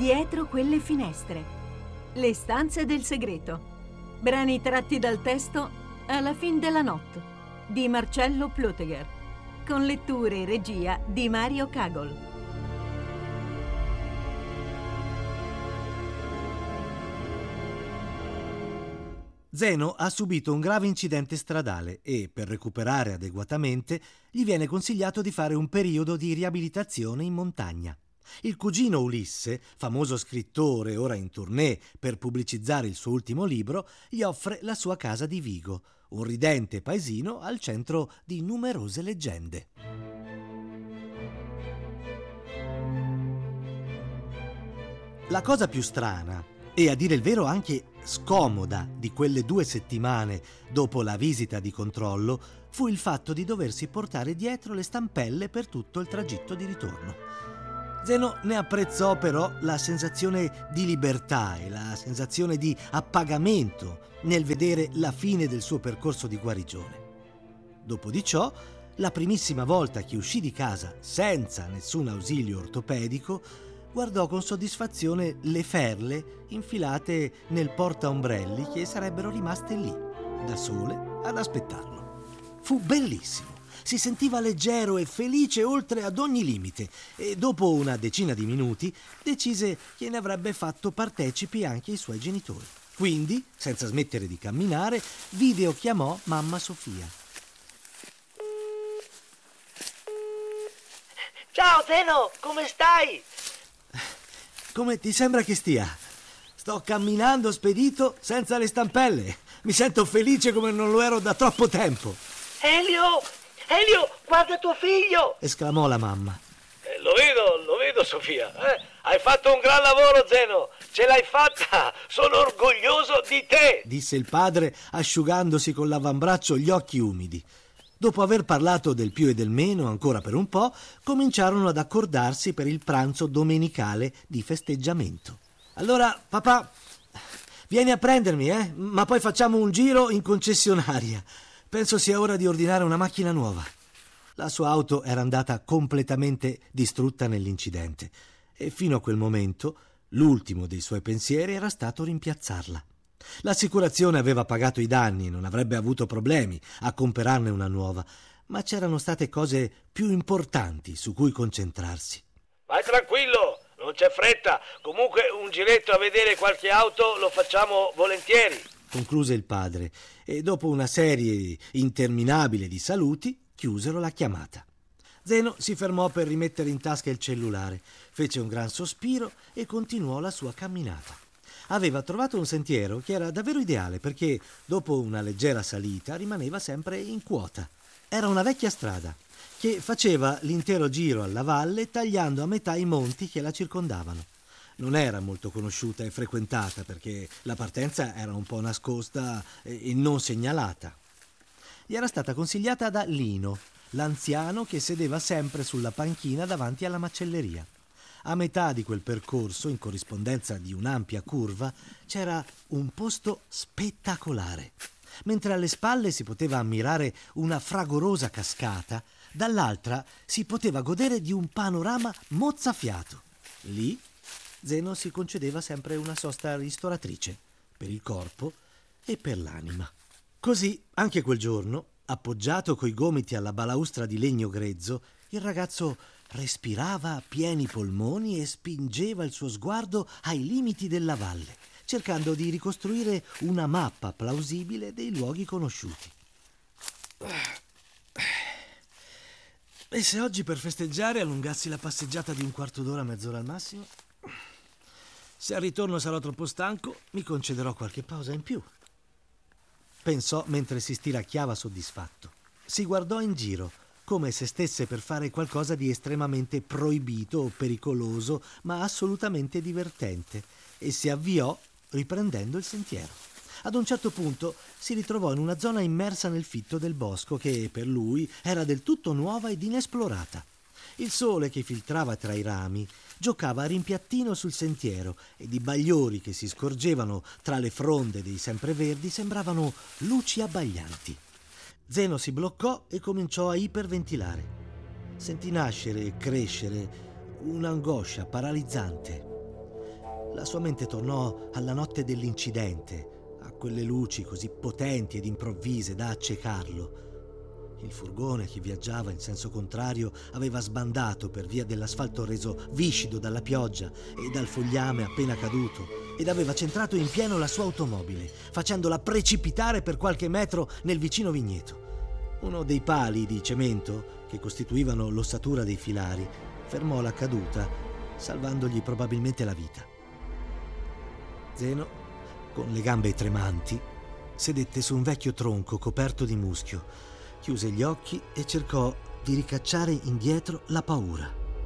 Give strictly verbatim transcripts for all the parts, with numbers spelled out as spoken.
Dietro quelle finestre. Le stanze del segreto. Brani tratti dal testo Alla fin della notte di Marcello Ploteger, con letture e regia di Mario Cagol. Zeno ha subito un grave incidente stradale e, per recuperare adeguatamente, gli viene consigliato di fare un periodo di riabilitazione in montagna. Il cugino Ulisse, famoso scrittore ora in tournée per pubblicizzare il suo ultimo libro, gli offre la sua casa di Vigo, un ridente paesino al centro di numerose leggende. La cosa più strana, e a dire il vero anche scomoda, di quelle due settimane dopo la visita di controllo fu il fatto di doversi portare dietro le stampelle per tutto il tragitto di ritorno. Zeno ne apprezzò però la sensazione di libertà e la sensazione di appagamento nel vedere la fine del suo percorso di guarigione. Dopo di ciò, la primissima volta che uscì di casa senza nessun ausilio ortopedico, guardò con soddisfazione le ferle infilate nel portaombrelli che sarebbero rimaste lì, da sole, ad aspettarlo. Fu bellissimo, si sentiva leggero e felice oltre ad ogni limite e dopo una decina di minuti decise che ne avrebbe fatto partecipi anche i suoi genitori. Quindi, senza smettere di camminare, videochiamò mamma Sofia. Ciao Zeno, come stai? Come ti sembra che stia? Sto camminando spedito senza le stampelle. Mi sento felice come non lo ero da troppo tempo. Elio, Elio, guarda tuo figlio! Esclamò la mamma. Eh, lo vedo, lo vedo Sofia. Eh? Hai fatto un gran lavoro Zeno, ce l'hai fatta, sono orgoglioso di te! Disse il padre asciugandosi con l'avambraccio gli occhi umidi. Dopo aver parlato del più e del meno ancora per un po', cominciarono ad accordarsi per il pranzo domenicale di festeggiamento. Allora, papà, vieni a prendermi, eh? Ma poi facciamo un giro in concessionaria. Penso sia ora di ordinare una macchina nuova. La sua auto era andata completamente distrutta nell'incidente e fino a quel momento l'ultimo dei suoi pensieri era stato rimpiazzarla. L'assicurazione aveva pagato i danni e non avrebbe avuto problemi a comprarne una nuova, ma c'erano state cose più importanti su cui concentrarsi. Vai tranquillo, non c'è fretta, comunque un giretto a vedere qualche auto lo facciamo volentieri, concluse il padre e dopo una serie interminabile di saluti chiusero la chiamata. Zeno si fermò per rimettere in tasca il cellulare, fece un gran sospiro e continuò la sua camminata. Aveva trovato un sentiero che era davvero ideale perché, dopo una leggera salita, rimaneva sempre in quota. Era una vecchia strada che faceva l'intero giro alla valle tagliando a metà i monti che la circondavano. Non era molto conosciuta e frequentata perché la partenza era un po' nascosta e non segnalata. Gli era stata consigliata da Lino, l'anziano che sedeva sempre sulla panchina davanti alla macelleria. A metà di quel percorso, in corrispondenza di un'ampia curva, c'era un posto spettacolare. Mentre alle spalle si poteva ammirare una fragorosa cascata, dall'altra si poteva godere di un panorama mozzafiato. Lì Zeno si concedeva sempre una sosta ristoratrice, per il corpo e per l'anima. Così, anche quel giorno, appoggiato coi gomiti alla balaustra di legno grezzo, il ragazzo respirava a pieni polmoni e spingeva il suo sguardo ai limiti della valle, cercando di ricostruire una mappa plausibile dei luoghi conosciuti. E se oggi per festeggiare allungassi la passeggiata di un quarto d'ora, mezz'ora al massimo? Se al ritorno sarò troppo stanco, mi concederò qualche pausa in più. Pensò mentre si stiracchiava soddisfatto. Si guardò in giro, come se stesse per fare qualcosa di estremamente proibito o pericoloso, ma assolutamente divertente, e si avviò riprendendo il sentiero. Ad un certo punto si ritrovò in una zona immersa nel fitto del bosco che, per lui, era del tutto nuova ed inesplorata. Il sole che filtrava tra i rami giocava a rimpiattino sul sentiero ed i bagliori che si scorgevano tra le fronde dei sempreverdi sembravano luci abbaglianti. Zeno si bloccò e cominciò a iperventilare. Sentì nascere e crescere un'angoscia paralizzante. La sua mente tornò alla notte dell'incidente, a quelle luci così potenti ed improvvise da accecarlo. Il furgone che viaggiava in senso contrario aveva sbandato per via dell'asfalto reso viscido dalla pioggia e dal fogliame appena caduto ed aveva centrato in pieno la sua automobile, facendola precipitare per qualche metro nel vicino vigneto. Uno dei pali di cemento che costituivano l'ossatura dei filari fermò la caduta, salvandogli probabilmente la vita. Zeno, con le gambe tremanti, sedette su un vecchio tronco coperto di muschio, chiuse gli occhi e cercò di ricacciare indietro la paura.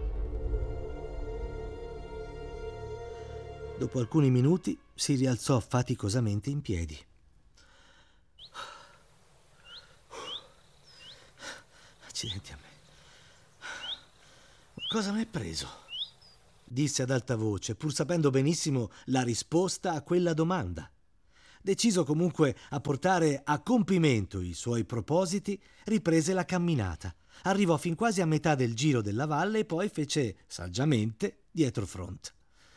Dopo alcuni minuti si rialzò faticosamente in piedi. Accidenti a me. Ma cosa mi è preso? Disse ad alta voce, pur sapendo benissimo la risposta a quella domanda. Deciso comunque a portare a compimento i suoi propositi, riprese la camminata. Arrivò fin quasi a metà del giro della valle e poi fece saggiamente dietro front.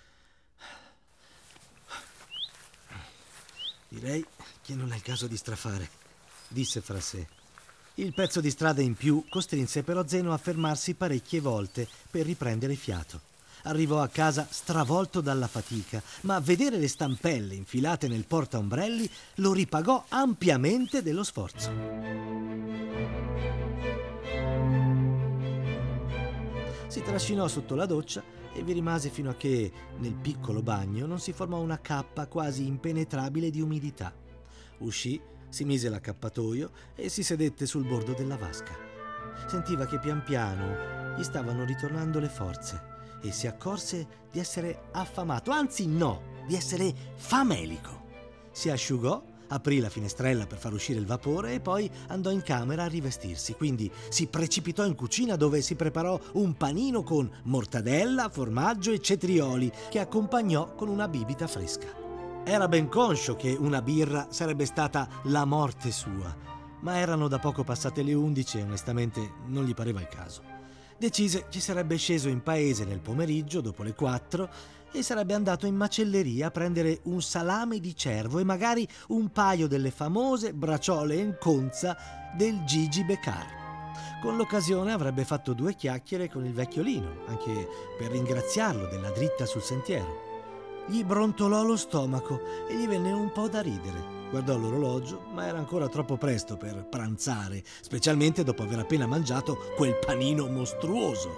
Direi che non è il caso di strafare, disse fra sé. Il pezzo di strada in più costrinse però Zeno a fermarsi parecchie volte per riprendere fiato. Arrivò a casa stravolto dalla fatica, ma vedere le stampelle infilate nel portaombrelli lo ripagò ampiamente dello sforzo. Si trascinò sotto la doccia e vi rimase fino a che, nel piccolo bagno, non si formò una cappa quasi impenetrabile di umidità. Uscì, si mise l'accappatoio e si sedette sul bordo della vasca. Sentiva che pian piano gli stavano ritornando le forze e si accorse di essere affamato, anzi no, di essere famelico. Si asciugò, aprì la finestrella per far uscire il vapore e poi andò in camera a rivestirsi. Quindi si precipitò in cucina, dove si preparò un panino con mortadella, formaggio e cetrioli che accompagnò con una bibita fresca. Era ben conscio che una birra sarebbe stata la morte sua, ma erano da poco passate le undici e onestamente non gli pareva il caso. Decise che sarebbe sceso in paese nel pomeriggio, dopo le quattro, e sarebbe andato in macelleria a prendere un salame di cervo e magari un paio delle famose braciole in conza del Gigi Beccar. Con l'occasione avrebbe fatto due chiacchiere con il vecchio Lino, anche per ringraziarlo della dritta sul sentiero. Gli brontolò lo stomaco e gli venne un po' da ridere. Guardò l'orologio, ma era ancora troppo presto per pranzare, specialmente dopo aver appena mangiato quel panino mostruoso.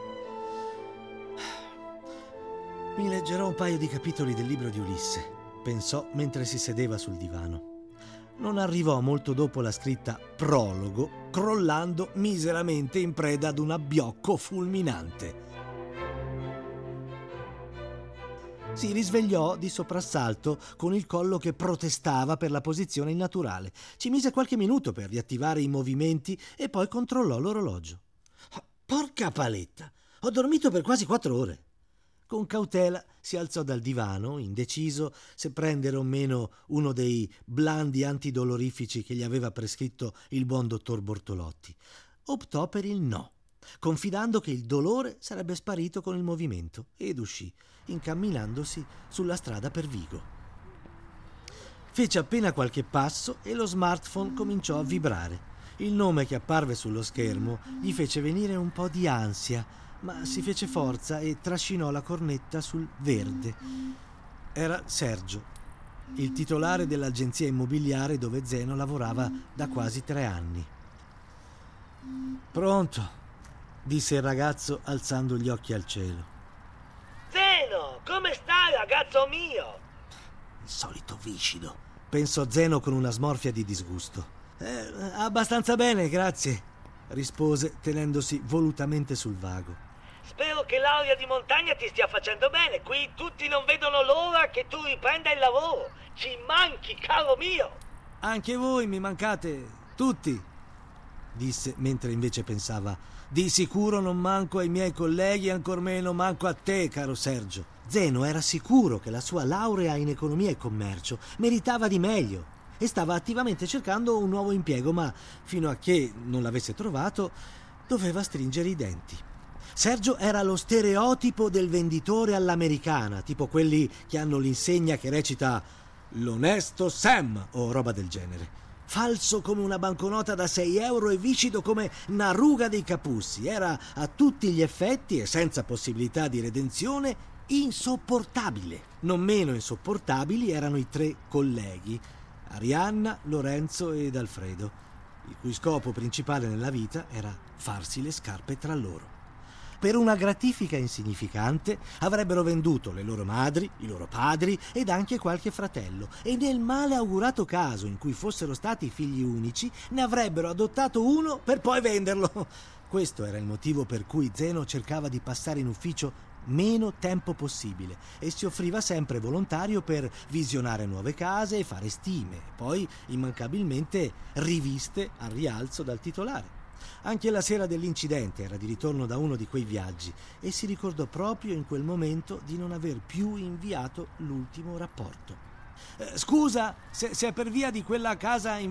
Mi leggerò un paio di capitoli del libro di Ulisse, pensò mentre si sedeva sul divano. Non arrivò molto dopo la scritta prologo, crollando miseramente in preda ad un abbiocco fulminante. Si risvegliò di soprassalto con il collo che protestava per la posizione innaturale. Ci mise qualche minuto per riattivare i movimenti e poi controllò l'orologio. Porca paletta! Ho dormito per quasi quattro ore. Con cautela si alzò dal divano, indeciso se prendere o meno uno dei blandi antidolorifici che gli aveva prescritto il buon dottor Bortolotti. Optò per il no, confidando che il dolore sarebbe sparito con il movimento, ed uscì, incamminandosi sulla strada per Vigo. Fece appena qualche passo e lo smartphone cominciò a vibrare. Il nome che apparve sullo schermo gli fece venire un po' di ansia, ma si fece forza e trascinò la cornetta sul verde. Era Sergio, il titolare dell'agenzia immobiliare dove Zeno lavorava da quasi tre anni. «Pronto?» disse il ragazzo alzando gli occhi al cielo. Zeno, come stai, ragazzo mio? Il solito viscido, pensò Zeno con una smorfia di disgusto. Eh, abbastanza bene, grazie, rispose tenendosi volutamente sul vago. Spero che l'aria di montagna ti stia facendo bene. Qui tutti non vedono l'ora che tu riprenda il lavoro. Ci manchi, caro mio. Anche voi mi mancate, tutti, disse mentre invece pensava: di sicuro non manco ai miei colleghi, ancor meno manco a te, caro Sergio. Zeno era sicuro che la sua laurea in economia e commercio meritava di meglio e stava attivamente cercando un nuovo impiego, ma fino a che non l'avesse trovato doveva stringere i denti. Sergio era lo stereotipo del venditore all'americana, tipo quelli che hanno l'insegna che recita "L'onesto Sam" o roba del genere. Falso come una banconota da sei euro e viscido come una ruga dei capussi. Era a tutti gli effetti e senza possibilità di redenzione insopportabile. Non meno insopportabili erano i tre colleghi, Arianna, Lorenzo ed Alfredo, il cui scopo principale nella vita era farsi le scarpe tra loro. Per una gratifica insignificante avrebbero venduto le loro madri, i loro padri ed anche qualche fratello, e nel male augurato caso in cui fossero stati figli unici ne avrebbero adottato uno per poi venderlo. Questo era il motivo per cui Zeno cercava di passare in ufficio meno tempo possibile e si offriva sempre volontario per visionare nuove case e fare stime, poi immancabilmente riviste al rialzo dal titolare. Anche la sera dell'incidente era di ritorno da uno di quei viaggi e si ricordò proprio in quel momento di non aver più inviato l'ultimo rapporto. Eh, scusa, se, se è per via di quella casa in